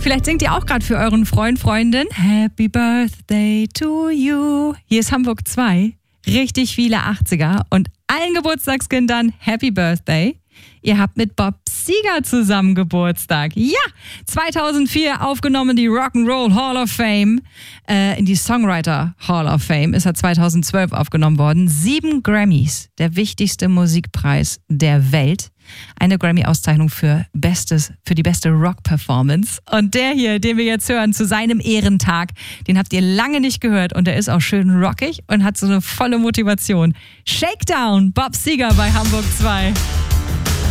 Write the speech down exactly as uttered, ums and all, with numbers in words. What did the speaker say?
vielleicht singt ihr auch gerade für euren Freund, Freundin Happy Birthday to you. Hier ist Hamburg zwei. Richtig viele achtziger und allen Geburtstagskindern Happy Birthday. Ihr habt mit Bob Seger zusammen Geburtstag. Ja, zweitausendvier aufgenommen die Rock'n'Roll Hall of Fame. Äh, in die Songwriter Hall of Fame ist er zweitausendzwölf aufgenommen worden. Sieben Grammys, der wichtigste Musikpreis der Welt. Eine Grammy-Auszeichnung für Bestes, für die beste Rock-Performance. Und der hier, den wir jetzt hören, zu seinem Ehrentag, den habt ihr lange nicht gehört und der ist auch schön rockig und hat so eine volle Motivation. Shakedown, Bob Seger bei Hamburg zwei.